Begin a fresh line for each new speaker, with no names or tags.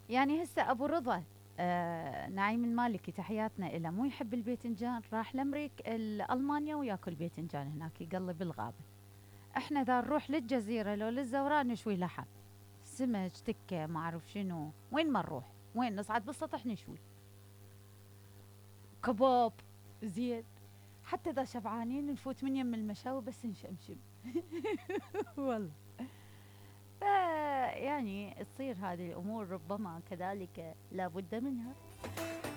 يعني هسه ابو رضا نعيم المالكي تحياتنا له، مو يحب الباذنجان، راح المانيا وياكل باذنجان هناك يقلب الغابه. احنا اذا نروح للجزيره لو للزوراء نشوي لحم، سمك، تكه، ما اعرف شنو، وين ما نروح، وين نصعد بالسطح نشوي كباب، زين. حتى اذا شبعانين نفوت من يم المشاوي بس نشمشم. والله. يعني تصير هذه الامور ربما كذلك لابد منها.